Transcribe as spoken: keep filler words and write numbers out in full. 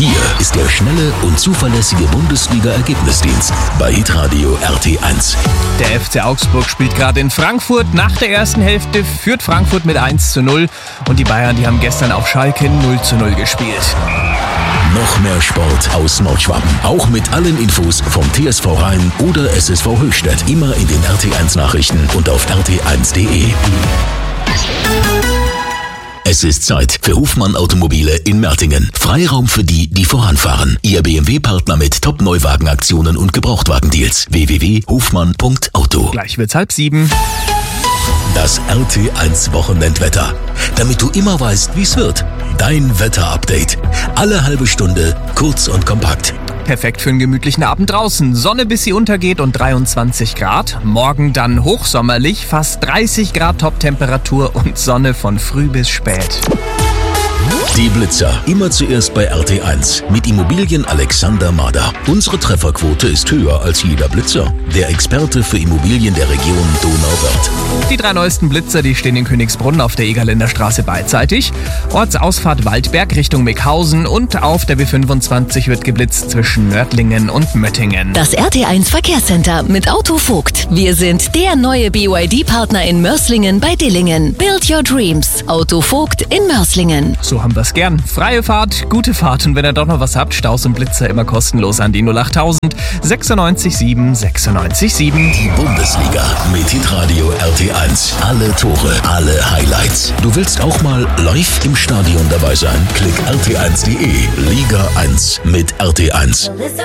Hier ist der schnelle und zuverlässige Bundesliga-Ergebnisdienst bei hitradio R T eins. Der F C Augsburg spielt gerade in Frankfurt. Nach der ersten Hälfte führt Frankfurt mit eins zu null. Und die Bayern, die haben gestern auf Schalke null zu null gespielt. Noch mehr Sport aus Nordschwaben. Auch mit allen Infos vom T S V Rhein oder S S V Höchstädt. Immer in den R T eins Nachrichten und auf R T eins punkt de. Es ist Zeit für Hofmann Automobile in Mertingen. Freiraum für die, die voranfahren. Ihr B M W-Partner mit Top-Neuwagenaktionen und Gebrauchtwagendeals. w w w punkt hofmann punkt auto. Gleich wird's halb sieben. Das R T eins Wochenendwetter. Damit du immer weißt, wie's wird. Dein Wetterupdate. Alle halbe Stunde, kurz und kompakt. Perfekt für einen gemütlichen Abend draußen. Sonne bis sie untergeht und dreiundzwanzig Grad. Morgen dann hochsommerlich, fast dreißig Grad Toptemperatur und Sonne von früh bis spät. Die Blitzer. Immer zuerst bei R T eins. Mit Immobilien Alexander Mader. Unsere Trefferquote ist höher als jeder Blitzer. Der Experte für Immobilien der Region Donauwörth. Die drei neuesten Blitzer, die stehen in Königsbrunn auf der Egerländer Straße beidseitig. Ortsausfahrt Waldberg Richtung Meckhausen und auf der B fünfundzwanzig wird geblitzt zwischen Nördlingen und Möttingen. Das R T eins Verkehrscenter mit Autovogt. Wir sind der neue B Y D-Partner in Mörslingen bei Dillingen. Build your dreams. Autovogt in Mörslingen. So haben wir's gern. Freie Fahrt, gute Fahrt und wenn ihr doch noch was habt, Staus und Blitzer immer kostenlos an die null acht null null sechsundneunzig sieben sechsundneunzig sieben. Die Bundesliga mit hitradio R T eins. Alle Tore, alle Highlights. Du willst auch mal live im Stadion dabei sein? Klick R T eins punkt de. Liga eins mit R T eins.